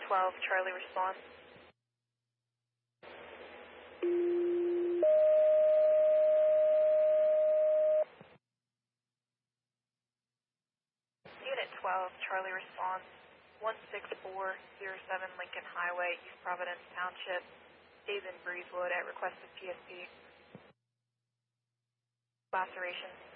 12, Charlie response. Unit 12, Charlie response. 16407 Lincoln Highway, East Providence Township. Hazen Breezewood at request of PSP. Laceration.